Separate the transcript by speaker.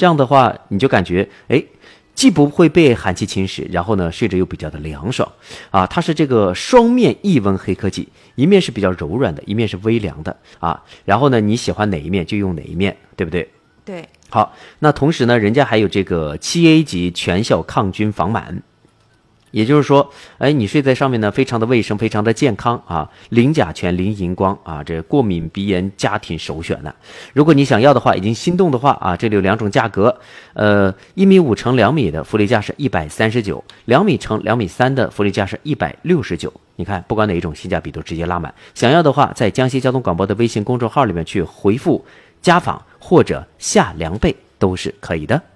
Speaker 1: 这样的话你就感觉既不会被寒气侵蚀，然后呢睡着又比较的凉爽啊。它是这个双面异温黑科技，一面是比较柔软的，一面是微凉的啊。然后呢你喜欢哪一面就用哪一面，对不对？
Speaker 2: 对。
Speaker 1: 好，那同时呢人家还有这个7A 级全效抗菌防螨，也就是说你睡在上面呢非常的卫生，非常的健康啊，零甲醛零荧光啊，这过敏鼻炎家庭首选呢。如果你想要的话，已经心动的话啊，这里有2种价格，1.5米乘2米的福利价是139，2米乘2米3的福利价是169。你看不管哪一种性价比都直接拉满，想要的话在江西交通广播的微信公众号里面去回复家访或者下凉被都是可以的。